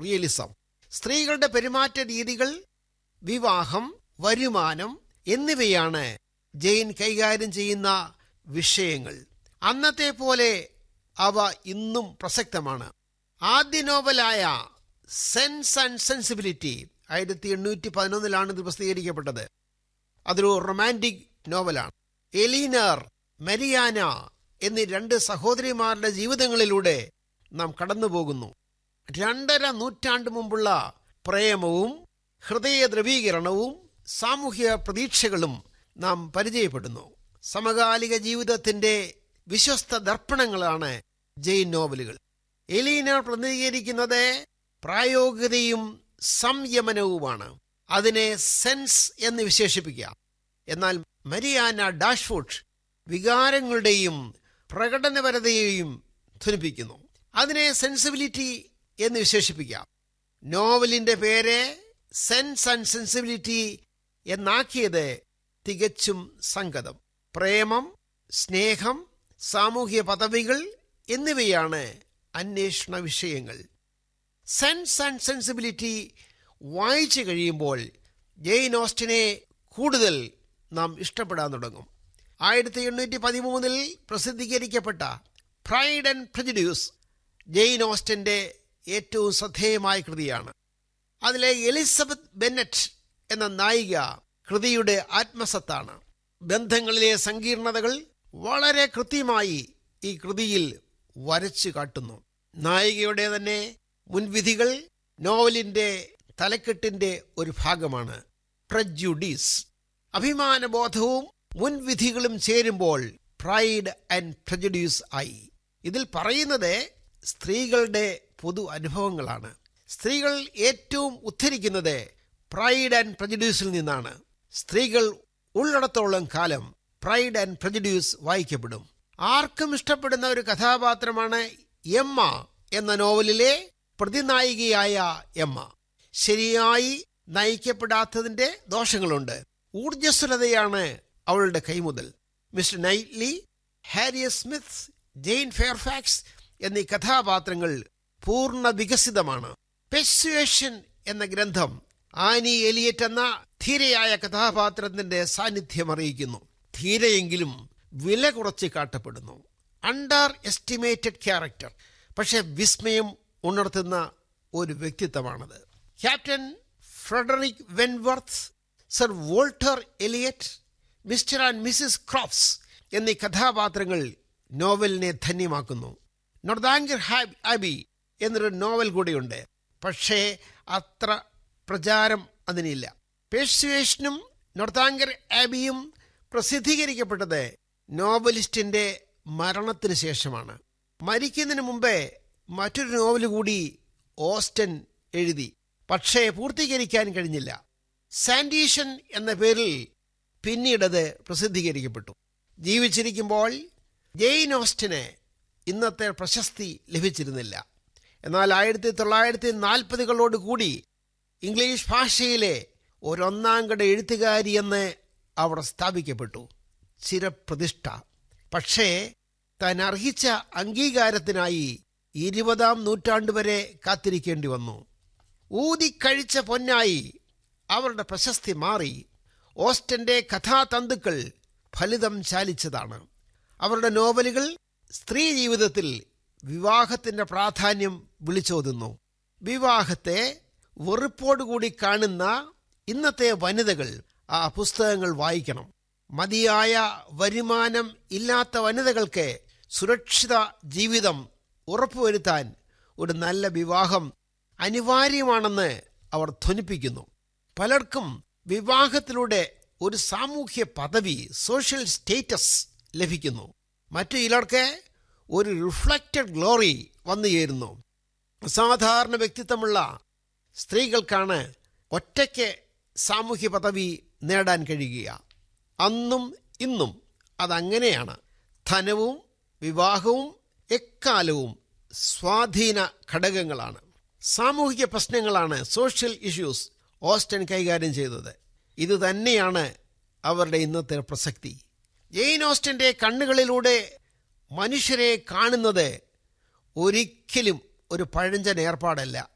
Realism. സ്ത്രീകളുടെ പെരുമാറ്റ രീതികൾ, വിവാഹം, വരുമാനം എന്നിവയാണ് ജെയിൻ കൈകാര്യം ചെയ്യുന്ന വിഷയങ്ങൾ. അന്നത്തെ പോലെ അവ ഇന്നും പ്രസക്തമാണ്. ആദ്യ നോവലായ സെൻസ് ആൻഡ് സെൻസിബിലിറ്റി 1811 ഇത് പ്രസിദ്ധീകരിക്കപ്പെട്ടത്. അതൊരു റൊമാൻറ്റിക് നോവലാണ്. എലീനർ, മരിയാന എന്നീ 2 സഹോദരിമാരുടെ ജീവിതങ്ങളിലൂടെ നാം കടന്നുപോകുന്നു. 2.5 നൂറ്റാണ്ട് മുമ്പുള്ള പ്രേമവും ഹൃദയ ദ്രവീകരണവും സാമൂഹ്യ പ്രതീക്ഷകളും നാം പരിചയപ്പെടുന്നു. സമകാലിക ജീവിതത്തിന്റെ വിശ്വസ്ത ദർപ്പണങ്ങളാണ് ജെയിൻ നോവലുകൾ. എലീനർ പ്രതിനിധീകരിക്കുന്നത് പ്രായോഗികതയും സംയമനവുമാണ്. അതിനെ സെൻസ് എന്ന് വിശേഷിപ്പിക്കാം. എന്നാൽ മരിയാന ഡാഷ്വുഡ് വികാരങ്ങളുടെയും പ്രകടനപരതയെയും ധ്വനിപ്പിക്കുന്നു. അതിനെ സെൻസിബിലിറ്റി എന്ന് വിശേഷിപ്പിക്കാം. നോവലിന്റെ പേര് സെൻസ് ആൻഡ് സെൻസിബിലിറ്റി എന്നാക്കിയത് തികച്ചും സംഗതം. പ്രേമം, സ്നേഹം, സാമൂഹ്യ പദവികൾ എന്നിവയാണ് അന്വേഷണ വിഷയങ്ങൾ. സെൻസ് ആൻഡ് സെൻസിബിലിറ്റി വായിച്ചു കഴിയുമ്പോൾ ജെയിൻ ഓസ്റ്റനെ കൂടുതൽ നാം ഇഷ്ടപ്പെടാൻ തുടങ്ങും. 1813 പ്രസിദ്ധീകരിക്കപ്പെട്ട പ്രൈഡ് ആൻഡ് പ്രെജുഡ്യൂസ് ജെയിൻ ഓസ്റ്റന്റെ ഏറ്റവും ശ്രദ്ധേയമായ കൃതിയാണ്. അതിലെ എലിസബത്ത് ബെന്നറ്റ് എന്ന നായിക കൃതിയുടെ ആത്മസത്താണ്. ബന്ധങ്ങളിലെ സങ്കീർണതകൾ വളരെ കൃത്യമായി ഈ കൃതിയിൽ വരച്ചു കാട്ടുന്നു. നായികയുടെ തന്നെ മുൻവിധികൾ നോവലിന്റെ തലക്കെട്ടിന്റെ ഒരു ഭാഗമാണ്. പ്രജുഡീസ്. അഭിമാനബോധവും മുൻവിധികളും ചേരുമ്പോൾ പ്രൈഡ് ആൻഡ് പ്രജുഡ്യൂസ് ആയി. ഇതിൽ പറയുന്നത് സ്ത്രീകളുടെ പൊതു അനുഭവങ്ങളാണ്. സ്ത്രീകൾ ഏറ്റവും ഉദ്ധരിക്കുന്നത് പ്രൈഡ് ആൻഡ് പ്രജുഡ്യൂസിൽ നിന്നാണ്. സ്ത്രീകൾ ഉള്ളിടത്തോളം കാലം പ്രൈഡ് ആൻഡ് പ്രജുഡ്യൂസ് വായിക്കപ്പെടും. ആർക്കും ഇഷ്ടപ്പെടുന്ന ഒരു കഥാപാത്രമാണ് എമ്മ എന്ന നോവലിലെ പ്രതിനായികയായ എമ്മ. ശരിയായി നയിക്കപ്പെടാത്തതിന്റെ ദോഷങ്ങളുണ്ട്. ഊർജ്ജസ്വലതയാണ് അവളുടെ കൈമുതൽ. Mister knightly, Harriet Smith, Jain Fairfax എന്നീ കഥാപാത്രങ്ങൾ പൂർണ്ണ വികസിതമാണ്. പെർസ്വേഷൻ എന്ന ഗ്രന്ഥം ആനി എലിയറ്റ് എന്ന ധീരയായ കഥാപാത്രത്തിന്റെ സാന്നിധ്യം അറിയിക്കുന്നു. ധീരയെങ്കിലും വില കുറച്ച് കാട്ടപ്പെടുന്നു. അണ്ടർ എസ്റ്റിമേറ്റഡ് ക്യാരക്ടർ, പക്ഷെ വിസ്മയം ഉണർത്തുന്ന ഒരു വ്യക്തിത്വമാണത്. Captain Frederick Wentworth, sir Walter Eliot, mister and Mrs ക്രോഫ്റ്റ്സ് എന്നീ കഥാപാത്രങ്ങൾ നോവലിനെ ധന്യമാക്കുന്നു. നോർതാംഗർ ആബി എന്നൊരു നോവൽ കൂടിയുണ്ട്, പക്ഷേ അത്ര പ്രചാരം അതിനില്ല. പെർസ്വേഷനും നോർതാംഗർ ആബിയും പ്രസിദ്ധീകരിക്കപ്പെട്ടത് നോവലിസ്റ്റിന്റെ മരണത്തിന് ശേഷമാണ്. മരിക്കുന്നതിന് മുമ്പേ മറ്റൊരു നോവൽ കൂടി ഓസ്റ്റൻ എഴുതി, പക്ഷേ പൂർത്തീകരിക്കാൻ കഴിഞ്ഞില്ല. സാൻഡീഷൻ എന്ന പേരിൽ പിന്നീടത് പ്രസിദ്ധീകരിക്കപ്പെട്ടു. ജീവിച്ചിരിക്കുമ്പോൾ ജെയിൻ ഓസ്റ്റന് ഇന്നത്തെ പ്രശസ്തി ലഭിച്ചിരുന്നില്ല. എന്നാൽ 1940 കൂടി ഇംഗ്ലീഷ് ഭാഷയിലെ ഒരൊന്നാംകട എഴുത്തുകാരി എന്ന് അവർ സ്ഥാപിക്കപ്പെട്ടു. ചിരപ്രതിഷ്ഠ. പക്ഷേ താൻ അർഹിച്ച അംഗീകാരത്തിനായി 20-ാം നൂറ്റാണ്ട് വരെ കാത്തിരിക്കേണ്ടി വന്നു. ഊതിക്കഴിച്ച പൊന്നായി അവരുടെ പ്രശസ്തി മാറി. ഓസ്റ്റന്റെ കഥാതന്തുക്കൾ ഫലിതം ചാലിച്ചതാണ്. അവരുടെ നോവലുകൾ സ്ത്രീ ജീവിതത്തിൽ വിവാഹത്തിന്റെ പ്രാധാന്യം വിളിച്ചോതുന്നു. വിവാഹത്തെ വെറുപ്പോടുകൂടി കാണുന്ന ഇന്നത്തെ വനിതകൾ ആ പുസ്തകങ്ങൾ വായിക്കണം. മതിയായ വരുമാനം ഇല്ലാത്ത വനിതകൾക്ക് സുരക്ഷിത ജീവിതം ഉറപ്പുവരുത്താൻ ഒരു നല്ല വിവാഹം അനിവാര്യമാണെന്ന് അവർ ധ്വനിപ്പിക്കുന്നു. പലർക്കും വിവാഹത്തിലൂടെ ഒരു സാമൂഹ്യ പദവി, സോഷ്യൽ സ്റ്റേറ്റസ് ലഭിക്കുന്നു. മറ്റു ചിലർക്ക് ഒരു റിഫ്ലക്റ്റഡ് ഗ്ലോറി വന്നു ചേരുന്നു. അസാധാരണ വ്യക്തിത്വമുള്ള സ്ത്രീകൾക്കാണ് ഒറ്റയ്ക്ക് സാമൂഹ്യ പദവി നേടാൻ കഴിയുക. അന്നും ഇന്നും അതങ്ങനെയാണ്. ധനവും വിവാഹവും എക്കാലവും സ്വാധീന ഘടകങ്ങളാണ്. സാമൂഹിക പ്രശ്നങ്ങളാണ്, സോഷ്യൽ ഇഷ്യൂസ് ഓസ്റ്റൻ കൈകാര്യം ചെയ്തത്. ഇത് തന്നെയാണ് അവരുടെ ഇന്നത്തെ പ്രസക്തി. ജെയിൻ ഓസ്റ്റന്റെ കണ്ണുകളിലൂടെ മനുഷ്യരെ കാണുന്നത് ഒരിക്കലും ഒരു പഴഞ്ചൻ ഏർപ്പാടല്ല.